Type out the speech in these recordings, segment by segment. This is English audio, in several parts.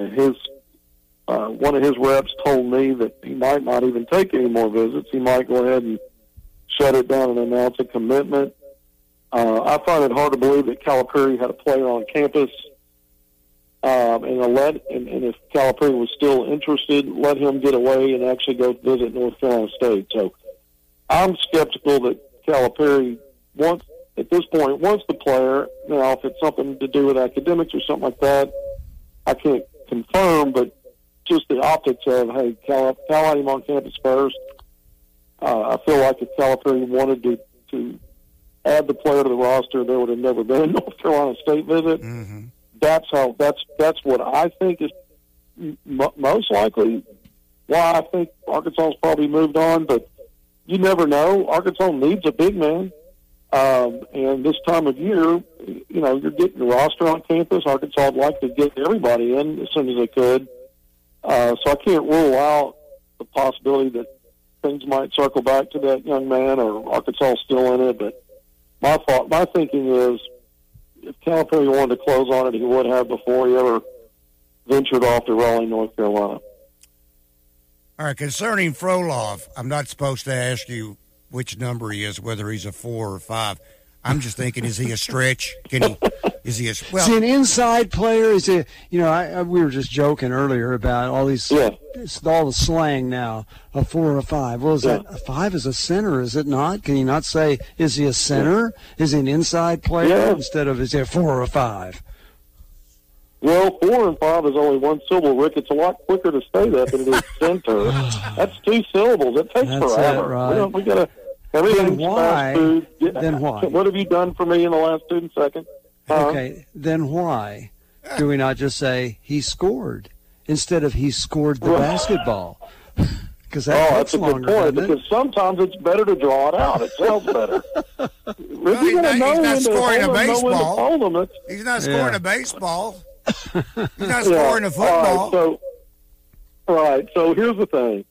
one of his reps told me that he might not even take any more visits. He might go ahead and shut it down and announce a commitment. I find it hard to believe that Calipari had a player on campus, and if Calipari was still interested, let him get away and actually go visit North Carolina State. So I'm skeptical that Calipari wants the player. Now, if it's something to do with academics or something like that, I can't confirm, but just the optics of, hey, Cal had him on campus first. I feel like if Calipari wanted to add the player to the roster, there would have never been a North Carolina State visit. Mm-hmm. That's what I think is most likely why I think Arkansas's probably moved on, but you never know. Arkansas needs a big man. And this time of year, you're getting the roster on campus. Arkansas would like to get everybody in as soon as they could. So I can't rule out the possibility that things might circle back to that young man or Arkansas still in it. But my thinking is if Calipari wanted to close on it, he would have before he ever ventured off to Raleigh, North Carolina. All right, concerning Frolov, I'm not supposed to ask you which number he is, whether he's a 4 or 5. I'm just thinking, is he a stretch? Is he an inside player? Is he? We were just joking earlier about all these, all the slang now. A 4 or a 5. Well, is that a 5 is a center? Is it not? Can you not say is he a center? Is he an inside player instead of is he a 4 or a 5? Well, 4 and 5 is only one syllable, Rick. It's a lot quicker to say that than it is center. That's 2 syllables. It takes forever. It, right. We got to. Everything's fast food. Then why? What have you done for me in the last 2 seconds? Okay, then why do we not just say he scored instead of he scored the basketball? Because that's a good point. Because sometimes it's better to draw it out. It sounds better. He's not scoring a baseball. He's not scoring a baseball. He's not scoring a football. So here's the thing.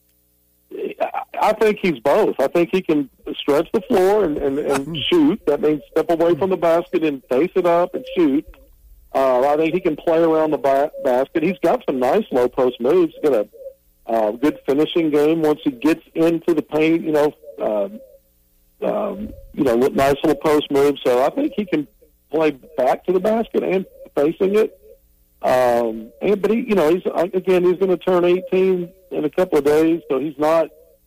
I think he's both. I think he can stretch the floor and shoot. That means step away from the basket and face it up and shoot. I think he can play around the basket. He's got some nice low post moves. He's got a good finishing game once he gets into the paint. Nice little post moves. So I think he can play back to the basket and facing it. But he's going to turn 18 in a couple of days, so he's not,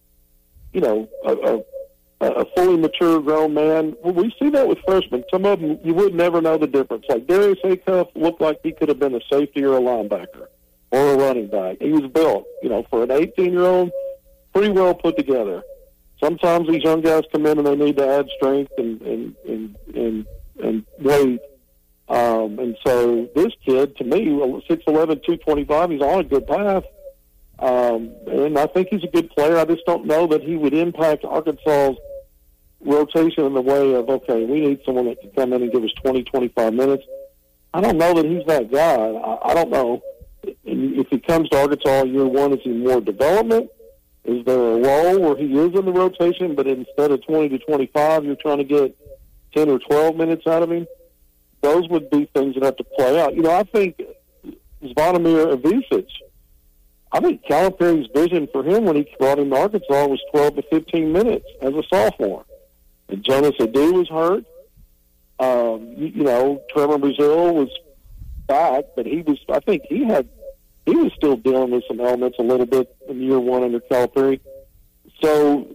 a fully mature grown man. Well, we see that with freshmen. Some of them, you would never know the difference. Like Darius Acuff looked like he could have been a safety or a linebacker or a running back. He was built, for an 18-year-old, pretty well put together. Sometimes these young guys come in and they need to add strength and weight. And so this kid, to me, 6'11", 225, he's on a good path. And I think he's a good player. I just don't know that he would impact Arkansas's rotation in the way of, okay, we need someone that can come in and give us 20, 25 minutes. I don't know that he's that guy. I don't know. If he comes to Arkansas year one, is he more development? Is there a role where he is in the rotation, but instead of 20 to 25, you're trying to get 10 or 12 minutes out of him? Those would be things that have to play out. I think Zvonimir Ivicic, I think Calipari's vision for him when he brought him to Arkansas was 12 to 15 minutes as a sophomore. And Jonas Adu was hurt. Trevor Brazile was back, but he was still dealing with some elements a little bit in year one under Calipari. So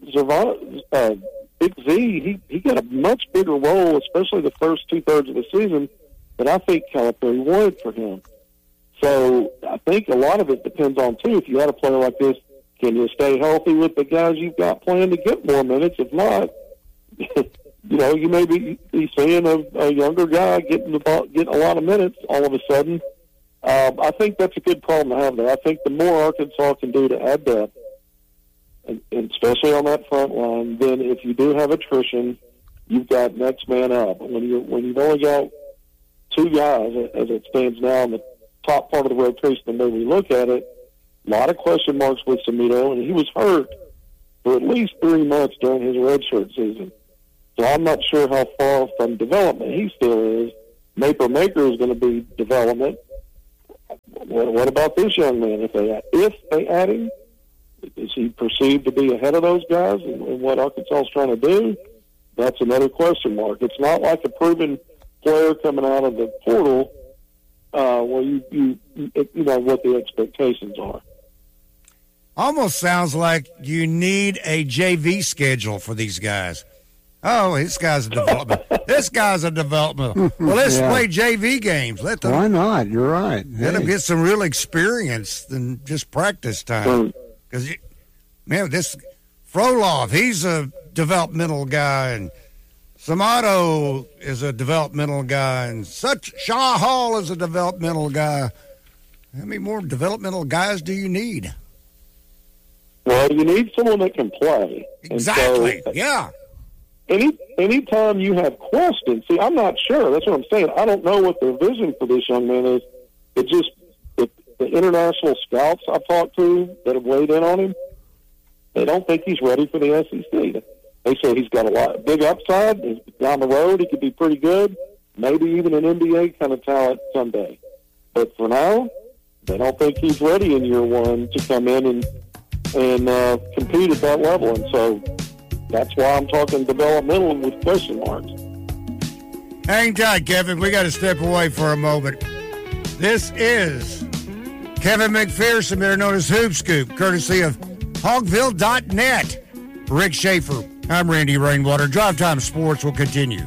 Big Z, he got a much bigger role, especially the first 2/3 of the season, than I think Calipari wanted for him. So I think a lot of it depends on, too, if you had a player like this, can you stay healthy with the guys you've got planned to get more minutes? If not, you may be seeing a younger guy getting a lot of minutes all of a sudden. I think that's a good problem to have there. I think the more Arkansas can do to add depth, and especially on that front line, then if you do have attrition, you've got next man up. When you've only got 2 guys, as it stands now, in the top part of the rotation, the way we look at it, a lot of question marks with Samito, and he was hurt for at least 3 months during his redshirt season. So I'm not sure how far from development he still is. Maker is going to be development. what about this young man? If they add him, is he perceived to be ahead of those guys and what Arkansas is trying to do? That's another question mark. It's not like a proven player coming out of the portal where you know what the expectations are. Almost sounds like you need a JV schedule for these guys. Oh, this guy's a development. This guy's a development. Well, let's play JV games. Let them. Why not? You're right. Let them get some real experience than just practice time. Because, this Frolov, he's a developmental guy, and Samato is a developmental guy, and Shaw Hall is a developmental guy. How many more developmental guys do you need? Well, you need someone that can play. Exactly. Yeah. Anytime you have questions, see, I'm not sure. That's what I'm saying. I don't know what their vision for this young man is. It just the international scouts I've talked to that have weighed in on him, they don't think he's ready for the SEC. They say he's got a big upside. Down the road, he could be pretty good, maybe even an NBA kind of talent someday. But for now, they don't think he's ready in year one to come in and compete at that level. And so that's why I'm talking developmental with question marks. Hang tight, Kevin. We got to step away for a moment. This is Kevin McPherson, better known as Hoop Scoop, courtesy of Hogville.net. Rick Schaefer, I'm Randy Rainwater. Drive Time Sports will continue.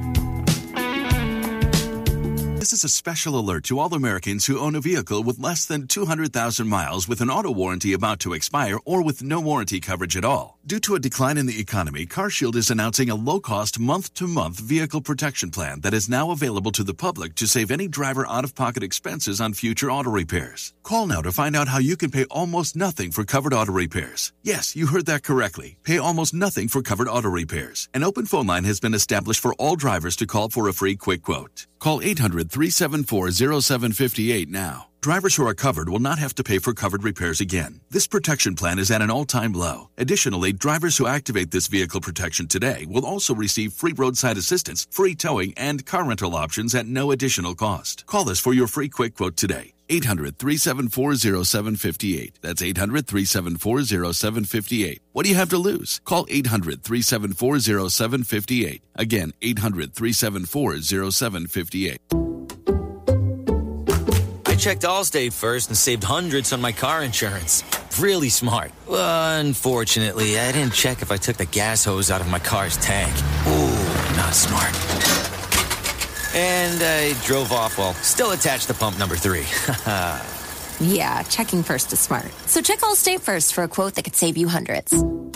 This is a special alert to all Americans who own a vehicle with less than 200,000 miles with an auto warranty about to expire or with no warranty coverage at all. Due to a decline in the economy, CarShield is announcing a low-cost month-to-month vehicle protection plan that is now available to the public to save any driver out-of-pocket expenses on future auto repairs. Call now to find out how you can pay almost nothing for covered auto repairs. Yes, you heard that correctly. Pay almost nothing for covered auto repairs. An open phone line has been established for all drivers to call for a free quick quote. Call 800-374-0758 now. Drivers who are covered will not have to pay for covered repairs again. This protection plan is at an all-time low. Additionally, drivers who activate this vehicle protection today will also receive free roadside assistance, free towing, and car rental options at no additional cost. Call us for your free quick quote today. 800-374-0758. That's 800-374-0758. What do you have to lose? Call 800-374-0758. Again, 800-374-0758. I checked Allstate first and saved hundreds on my car insurance. Really smart. Unfortunately, I didn't check if I took the gas hose out of my car's tank. Ooh, not smart. And I drove off while still attached to pump number 3. Yeah, checking first is smart. So check Allstate first for a quote that could save you hundreds.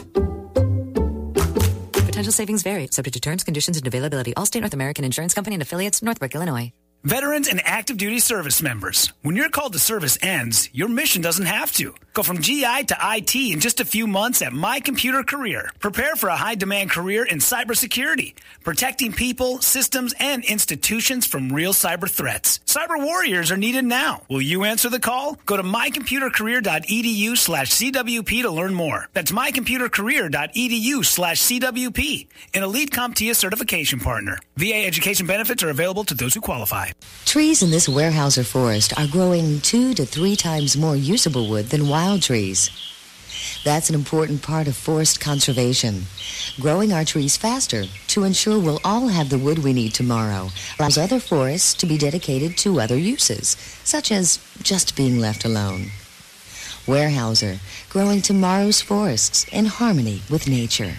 Potential savings vary, subject to terms, conditions, and availability. Allstate North American Insurance Company and affiliates, Northbrook, Illinois. Veterans and active duty service members. When your call to service ends, your mission doesn't have to. Go from GI to IT in just a few months at My Computer Career. Prepare for a high-demand career in cybersecurity, protecting people, systems, and institutions from real cyber threats. Cyber warriors are needed now. Will you answer the call? Go to mycomputercareer.edu/CWP to learn more. That's mycomputercareer.edu/CWP. An elite CompTIA certification partner. VA education benefits are available to those who qualify. Trees in this Weyerhaeuser forest are growing 2 to 3 times more usable wood than wild trees. That's an important part of forest conservation. Growing our trees faster to ensure we'll all have the wood we need tomorrow allows other forests to be dedicated to other uses, such as just being left alone. Weyerhaeuser, growing tomorrow's forests in harmony with nature.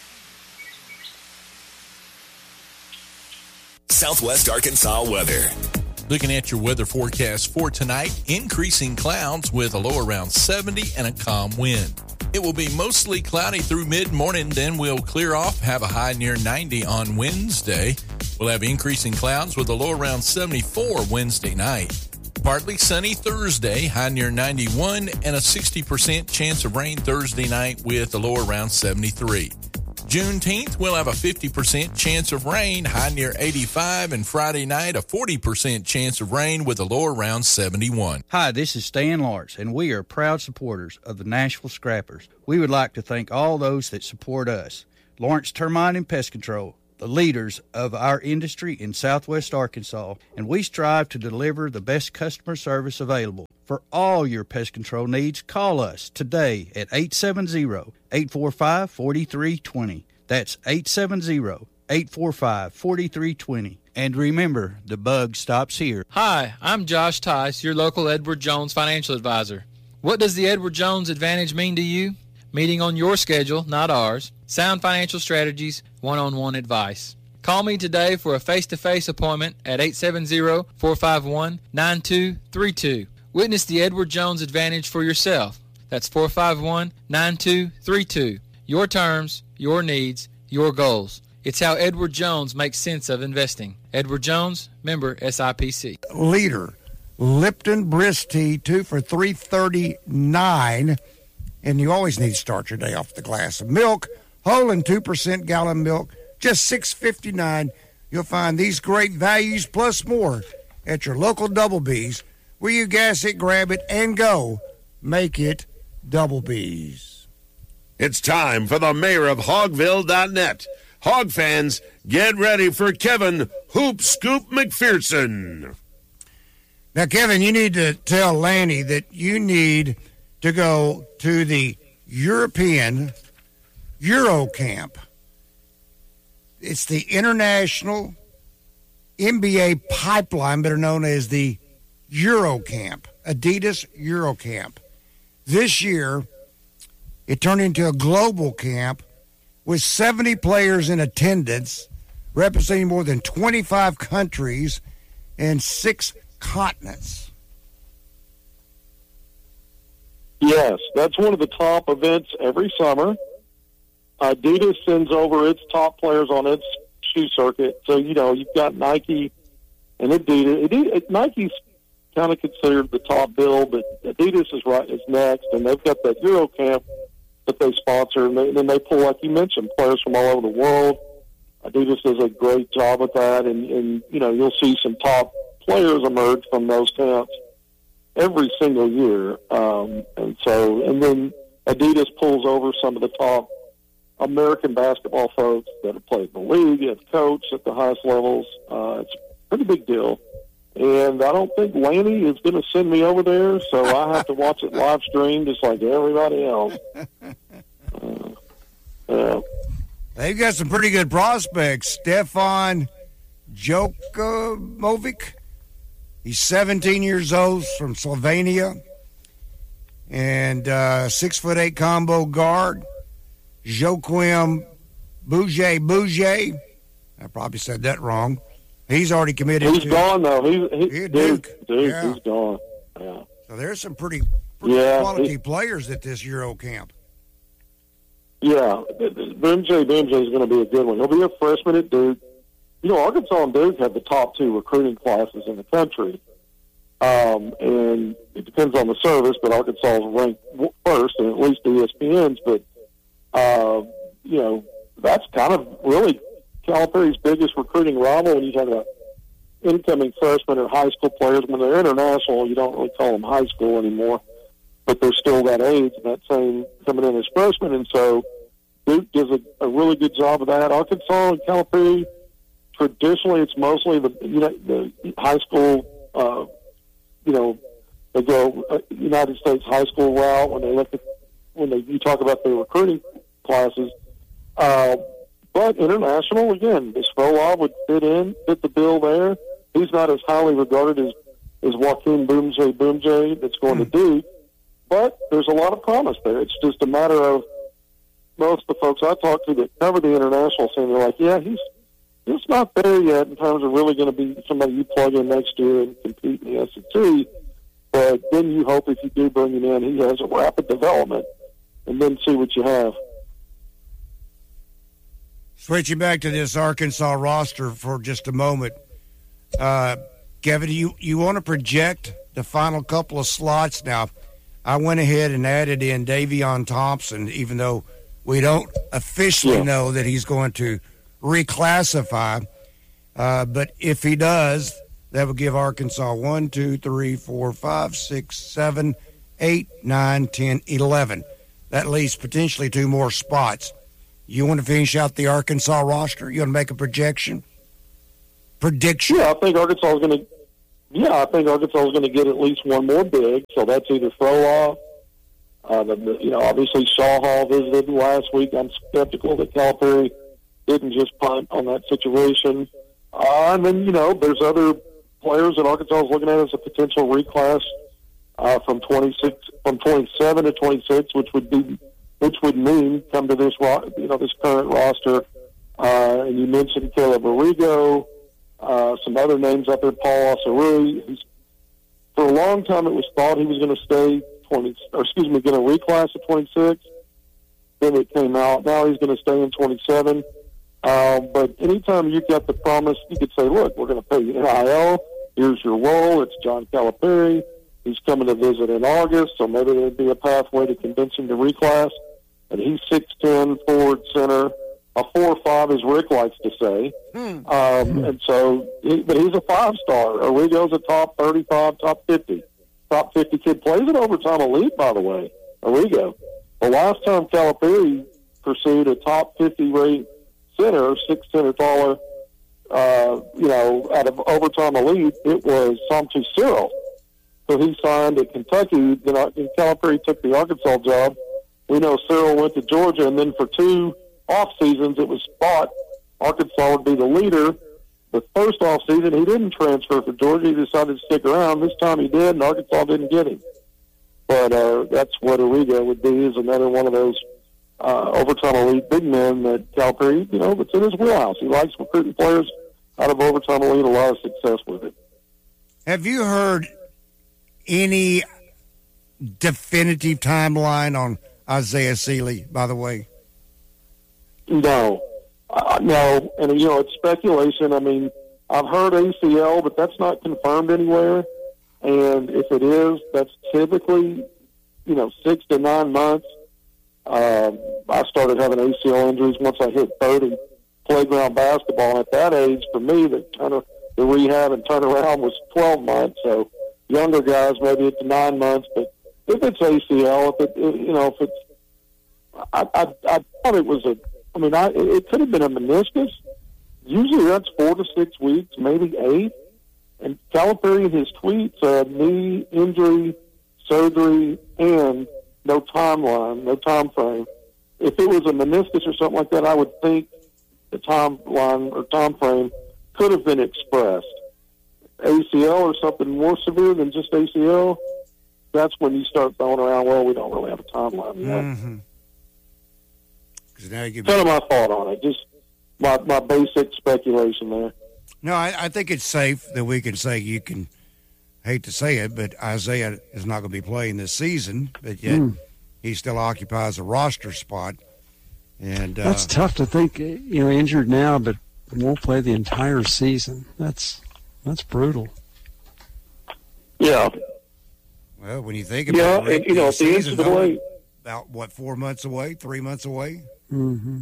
Southwest Arkansas weather. Looking at your weather forecast for tonight, increasing clouds with a low around 70 and a calm wind. It will be mostly cloudy through mid-morning, then we'll clear off, have a high near 90 on Wednesday. We'll have increasing clouds with a low around 74 Wednesday night. Partly sunny Thursday, high near 91, and a 60% chance of rain Thursday night with a low around 73. Juneteenth, we'll have a 50% chance of rain, high near 85, and Friday night, a 40% chance of rain with a low around 71. Hi, this is Stan Lawrence, and we are proud supporters of the Nashville Scrappers. We would like to thank all those that support us. Lawrence Termite and Pest Control, the leaders of our industry in Southwest Arkansas, and we strive to deliver the best customer service available. For all your pest control needs, call us today at 870-845-4320. That's 870-845-4320. And remember, the bug stops here. Hi, I'm Josh Tice, your local Edward Jones financial advisor. What does the Edward Jones Advantage mean to you? Meeting on your schedule, not ours. Sound financial strategies, one-on-one advice. Call me today for a face-to-face appointment at 870-451-9232. Witness the Edward Jones Advantage for yourself. That's 451-9232. Your terms, your needs, your goals. It's how Edward Jones makes sense of investing. Edward Jones, member SIPC. Leader, Lipton Brisk Tea, 2 for $3.39. And you always need to start your day off with a glass of milk. Whole and 2% gallon milk, just $6.59. You'll find these great values plus more at your local Double B's, where you gas it, grab it, and go. Make it Double B's. It's time for the mayor of Hogville.net. Hog fans, get ready for Kevin Hoop Scoop McPherson. Now, Kevin, you need to tell Lanny that you need to go to the European Euro Camp. It's the International NBA Pipeline, better known as the Euro Camp, Adidas Euro Camp. This year, it turned into a global camp with 70 players in attendance, representing more than 25 countries and 6 continents. Yes, that's one of the top events every summer. Adidas sends over its top players on its shoe circuit. So, you've got Nike and Adidas. Nike's kind of considered the top bill, but Adidas is next, and they've got that Euro Camp that they sponsor, and then they pull, like you mentioned, players from all over the world. Adidas does a great job with that, and you'll see some top players emerge from those camps every single year. And then Adidas pulls over some of the top American basketball folks that have played in the league, have coached at the highest levels. It's a pretty big deal. And I don't think Lanny is going to send me over there, so I have to watch it live stream just like everybody else. They've got some pretty good prospects. Stefan Jokomovic. He's 17 years old, from Slovenia. And 6'8" combo guard. Joaquim Bouget. I probably said that wrong. He's already committed. He's gone, though. He's Duke. Yeah. He's gone. Yeah. So there's some pretty quality players at this Euro Camp. Yeah. Bouget is going to be a good one. He'll be a freshman at Duke. Arkansas and Duke have the top 2 recruiting classes in the country. And it depends on the service, but Arkansas is ranked first, and at least ESPN's. But, that's kind of really Calipari's biggest recruiting rival when you talk about incoming freshmen or high school players. When they're international, you don't really call them high school anymore, but they're still that age and that same coming in as freshmen. And so Duke does a really good job of that. Arkansas and Calipari, traditionally, it's mostly the high school, they go United States high school route when you talk about the recruiting classes. But international, again, this Frolov would fit the bill there. He's not as highly regarded as Joaquim Bouget that's going to Duke, but there's a lot of promise there. It's just a matter of most of the folks I talk to that cover the international scene, they're like, yeah, he's not there yet in terms of really going to be somebody you plug in next year and compete in the SEC. But then you hope if you do bring him in, he has a rapid development, and then see what you have. Switching back to this Arkansas roster for just a moment. Kevin, you want to project the final couple of slots? Now, I went ahead and added in Davion Thompson, even though we don't officially know that he's going to reclassify. But if he does, that would give Arkansas 1, 2, 3, 4, 5, 6, 7, 8, 9, 10, 11. That leaves potentially 2 more spots. You want to finish out the Arkansas roster? You want to make a projection? Prediction? Yeah, I think Arkansas is going to. Yeah, I think Arkansas is going to get at least one more big. So that's either Frolov. Obviously Shaw Hall visited last week. I'm skeptical that Calipari didn't just punt on that situation. And then there's other players that Arkansas is looking at as a potential reclass from 27 to 26, which would mean come to this this current roster. And you mentioned Caleb Arrigo, some other names up there, Paul Osirui. For a long time, it was thought he was going to stay going to reclass at 26. Then it came out. Now he's going to stay in 27. But anytime you got the promise, you could say, look, we're going to pay you NIL. Here's your role. It's John Calipari. He's coming to visit in August, so maybe there'd be a pathway to convince him to reclass. And he's 6'10", forward center, a 4-5, as Rick likes to say. And so, but he's a 5-star. Arrigo's a top 35, top 50 kid. Plays at overtime elite, by the way, Arrigo. The last time Calipari pursued a top 50 rate center, 6'10" or taller, out of overtime elite, it was Somtu Cyril. So he signed at Kentucky. And Calipari took the Arkansas job. We know Cyril went to Georgia, and then for 2 off seasons, it was thought Arkansas would be the leader. The first off season, he didn't transfer for Georgia. He decided to stick around. This time he did, and Arkansas didn't get him. But that's what Arrigo would be, is another one of those overtime elite big men that Calipari, it's in his wheelhouse. He likes recruiting players out of overtime elite, a lot of success with it. Have you heard any definitive timeline on Isaiah Sealy, by the way? No. No, and it's speculation. I mean, I've heard ACL, but that's not confirmed anywhere. And if it is, that's typically, 6 to 9 months. I started having ACL injuries once I hit 30. Playground basketball, and at that age, for me, the rehab and turnaround was 12 months. So younger guys, maybe it's 9 months. But if it's ACL, I thought it was it could have been a meniscus. Usually that's 4 to 6 weeks, maybe 8. And Calipari in his tweet said knee injury, surgery, and no timeline, no time frame. If it was a meniscus or something like that, I would think the timeline or time frame could have been expressed. ACL or something more severe than just ACL, that's when you start throwing around, well, we don't really have a timeline yet. Mm-hmm. Kind of my thought on it, just my basic speculation there. No, I think it's safe that we can say hate to say it, but Isaiah is not going to be playing this season, but yet he still occupies a roster spot. And that's tough to think, injured now, but won't play the entire season. That's brutal. Yeah. Well, when you think about it, the season's only about 4 months away, 3 months away. Mm-hmm.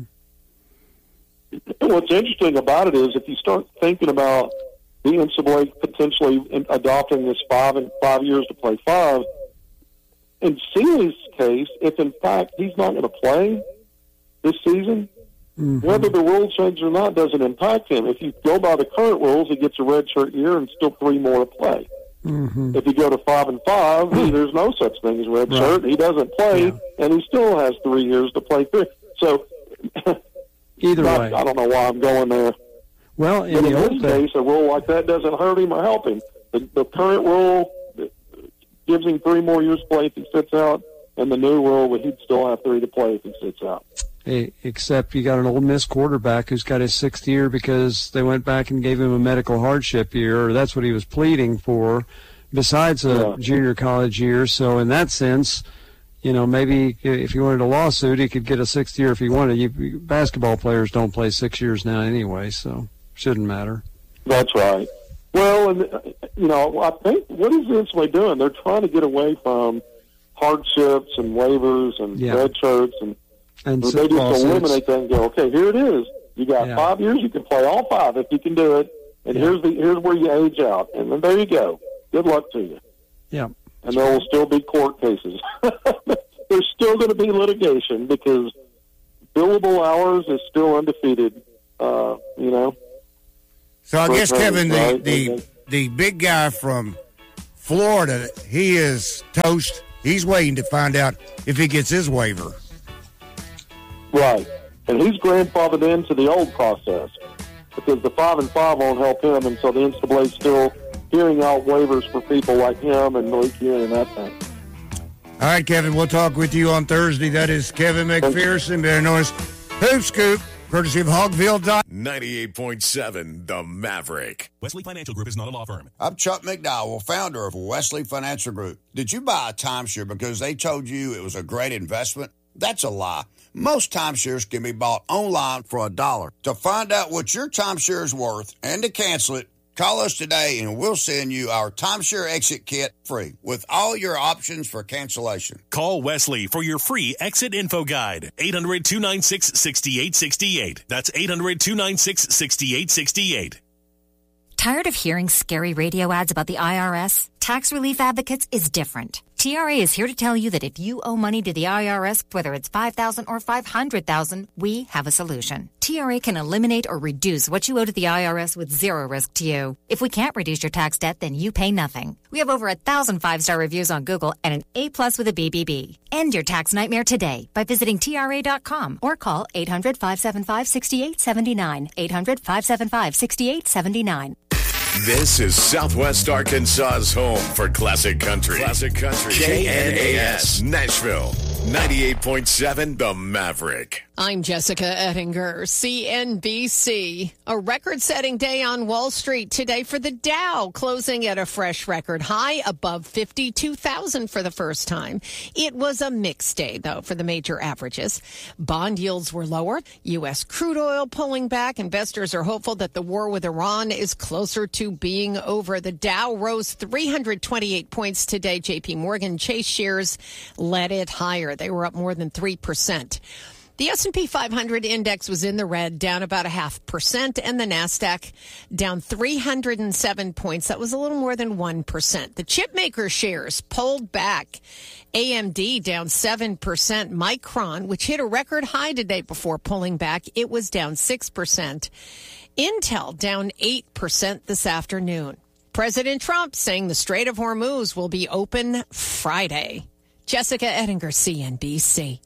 What's interesting about it is if you start thinking about the NCAA potentially adopting this 5 years to play 5, in Sealy's case, if in fact he's not going to play this season, whether the rules change or not doesn't impact him. If you go by the current rules, he gets a redshirt year and still 3 more to play. Mm-hmm. If you go to 5 and 5, there's no such thing as redshirt. Right. He doesn't play, and he still has 3 years to play 3. So either way, I don't know why I'm going there. Well, in this case, a rule like that doesn't hurt him or help him. The current rule gives him 3 more years to play if he sits out, and the new rule would he'd still have 3 to play if he sits out. Except you got an Ole Miss quarterback who's got his 6th year because they went back and gave him a medical hardship year, or that's what he was pleading for, besides a junior college year. So in that sense, maybe if he wanted a lawsuit, he could get a 6th year if he wanted. Basketball players don't play 6 years now anyway, so shouldn't matter. That's right. Well, and I think what is the NCAA doing? They're trying to get away from hardships and waivers and red shirts, and they just eliminate that and go, okay, here it is. You got 5 years. You can play all 5 if you can do it, and here's where you age out, and then there you go. Good luck to you. Yeah. And there will still be court cases. There's still going to be litigation because billable hours is still undefeated. So I guess, Kevin, the big guy from Florida, he is toast. He's waiting to find out if he gets his waiver. Right. And he's grandfathered into the old process because the 5-5 won't help him, and so the NCAA's still hearing out waivers for people like him and Malik Young and that thing. All right, Kevin, we'll talk with you on Thursday. That is Kevin McPherson, better known as Hoop Scoop, courtesy of Hogville. 98.7 The Maverick. Wesley Financial Group is not a law firm. I'm Chuck McDowell, founder of Wesley Financial Group. Did you buy a timeshare because they told you it was a great investment? That's a lie. Most timeshares can be bought online for $1. To find out what your timeshare is worth and to cancel it, call us today and we'll send you our timeshare exit kit free with all your options for cancellation. Call Wesley for your free exit info guide. 800-296-6868. That's 800-296-6868. Tired of hearing scary radio ads about the IRS? Tax Relief Advocates is different. TRA is here to tell you that if you owe money to the IRS, whether it's $5,000 or $500,000, we have a solution. TRA can eliminate or reduce what you owe to the IRS with zero risk to you. If we can't reduce your tax debt, then you pay nothing. We have over 1,000 5-star reviews on Google and an A+ with a BBB. End your tax nightmare today by visiting TRA.com or call 800-575-6879. 800-575-6879. This is Southwest Arkansas's home for classic country. Classic country. KNAS, Nashville. 98.7 The Maverick. I'm Jessica Ettinger, CNBC. A record-setting day on Wall Street today for the Dow, closing at a fresh record high above 52,000 for the first time. It was a mixed day, though, for the major averages. Bond yields were lower. U.S. crude oil pulling back. Investors are hopeful that the war with Iran is closer to being over. The Dow rose 328 points today. J.P. Morgan Chase shares led it higher. They were up more than 3%. The S&P 500 index was in the red, down about 0.5%, and the NASDAQ down 307 points. That was a little more than 1%. The chipmaker shares pulled back. AMD down 7%. Micron, which hit a record high today before pulling back, it was down 6%. Intel down 8% this afternoon. President Trump saying the Strait of Hormuz will be open Friday. Jessica Ettinger, CNBC.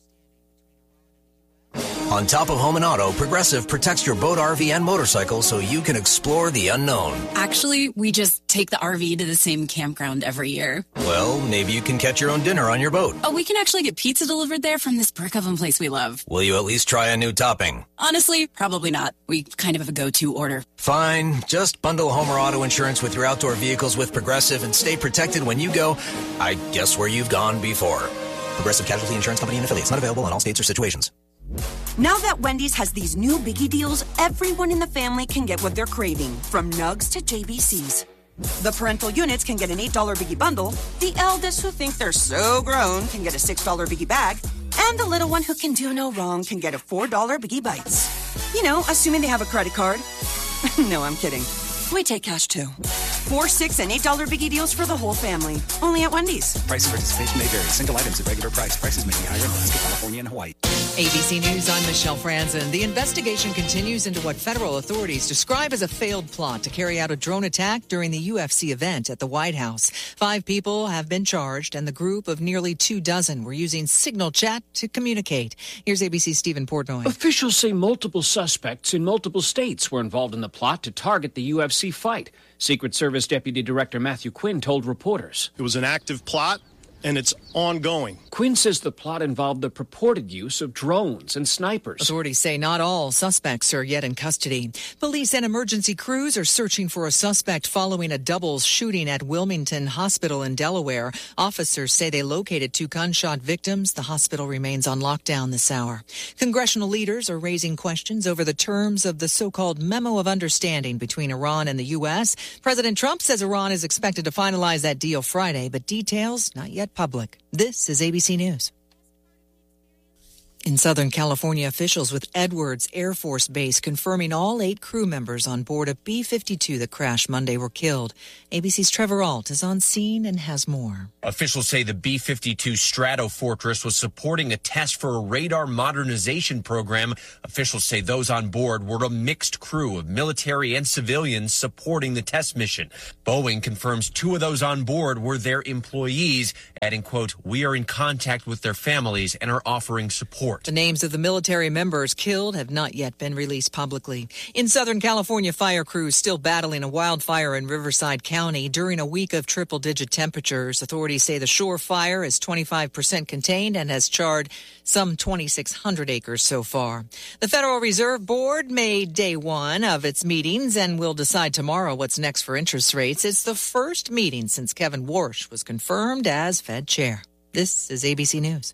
On top of home and auto, Progressive protects your boat, RV, and motorcycle so you can explore the unknown. Actually, we just take the RV to the same campground every year. Well, maybe you can catch your own dinner on your boat. Oh, we can actually get pizza delivered there from this brick oven place we love. Will you at least try a new topping? Honestly, probably not. We kind of have a go-to order. Fine. Just bundle home or auto insurance with your outdoor vehicles with Progressive and stay protected when you go, I guess, where you've gone before. Progressive Casualty Insurance Company and Affiliates. Not available in all states or situations. Now that Wendy's has these new biggie deals, everyone in the family can get what they're craving, from nugs to JBCs. The parental units can get an $8 biggie bundle, the eldest who think they're so grown can get a $6 biggie bag, and the little one who can do no wrong can get a $4 biggie bites. You know, assuming they have a credit card. No, I'm kidding. We take cash too. 4, 6, and $8 biggie deals for the whole family. Only at Wendy's. Price and participation may vary. Single items at regular price. Prices may be higher in Alaska, California, and Hawaii. ABC News, I'm Michelle Franzen. The investigation continues into what federal authorities describe as a failed plot to carry out a drone attack during the UFC event at the White House. 5 people have been charged, and the group of nearly 24 were using Signal Chat to communicate. Here's ABC's Stephen Portnoy. Officials say multiple suspects in multiple states were involved in the plot to target the UFC fight. Secret Service Deputy Director Matthew Quinn told reporters. It was an active plot, and it's ongoing. Quinn says the plot involved the purported use of drones and snipers. Authorities say not all suspects are yet in custody. Police and emergency crews are searching for a suspect following a double shooting at Wilmington Hospital in Delaware. Officers say they located 2 gunshot victims. The hospital remains on lockdown this hour. Congressional leaders are raising questions over the terms of the so-called Memo of Understanding between Iran and the U.S. President Trump says Iran is expected to finalize that deal Friday, but details not yet public. This is ABC News. In Southern California, officials with Edwards Air Force Base confirming all 8 crew members on board a B-52 that crashed Monday were killed. ABC's Trevor Ault is on scene and has more. Officials say the B-52 Stratofortress was supporting a test for a radar modernization program. Officials say those on board were a mixed crew of military and civilians supporting the test mission. Boeing confirms 2 of those on board were their employees, adding, quote, "We are in contact with their families and are offering support." The names of the military members killed have not yet been released publicly. In Southern California, fire crews still battling a wildfire in Riverside County during a week of triple-digit temperatures. Authorities say the Shore fire is 25% contained and has charred some 2,600 acres so far. The Federal Reserve Board made day 1 of its meetings and will decide tomorrow what's next for interest rates. It's the first meeting since Kevin Warsh was confirmed as Fed chair. This is ABC News.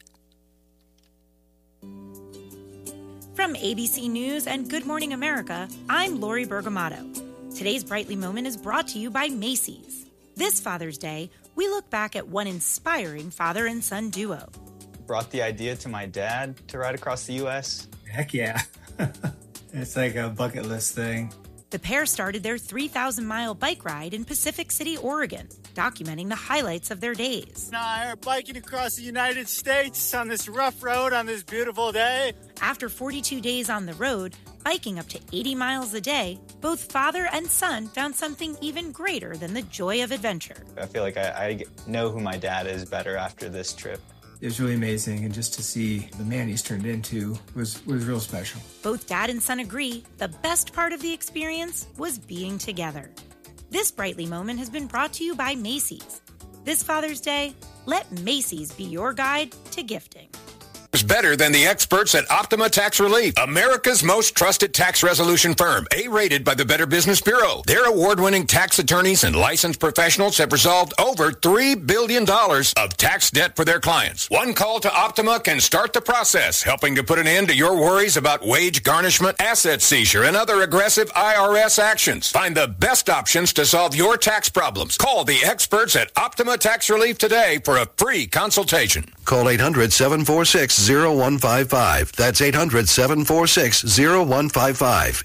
From ABC News and Good Morning America, I'm Lori Bergamato. Today's Brightly Moment is brought to you by Macy's. This Father's Day, we look back at one inspiring father and son duo. Brought the idea to my dad to ride across the U.S. Heck yeah. It's like a bucket list thing. The pair started their 3,000-mile bike ride in Pacific City, Oregon, documenting the highlights of their days. I are biking across the United States on this rough road on this beautiful day. After 42 days on the road, biking up to 80 miles a day, both father and son found something even greater than the joy of adventure. I feel like I know who my dad is better after this trip. It was really amazing, and just to see the man he's turned into was real special. Both dad and son agree the best part of the experience was being together. This Brightly Moment has been brought to you by Macy's. This Father's Day, let Macy's be your guide to gifting. Better than the experts at Optima Tax Relief, America's most trusted tax resolution firm, A-rated by the Better Business Bureau. Their award-winning tax attorneys and licensed professionals have resolved over $3 billion of tax debt for their clients. One call to Optima can start the process, helping to put an end to your worries about wage garnishment, asset seizure, and other aggressive IRS actions. Find the best options to solve your tax problems. Call the experts at Optima Tax Relief today for a free consultation. Call 800-746-0155. That's 800-746-0155.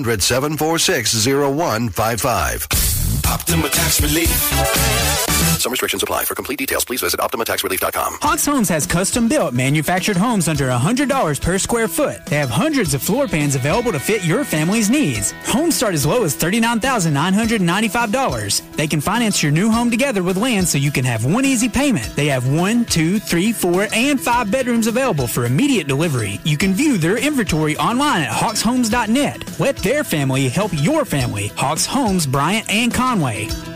800-746-0155. Optima Tax Relief. Some restrictions apply. For complete details, please visit OptimaTaxRelief.com. Hawks Homes has custom-built, manufactured homes under $100 per square foot. They have hundreds of floor plans available to fit your family's needs. Homes start as low as $39,995. They can finance your new home together with land so you can have one easy payment. They have 1, 2, 3, 4, and 5 bedrooms available for immediate delivery. You can view their inventory online at hawkshomes.net. Let their family help your family. Hawks Homes, Bryant and Conway.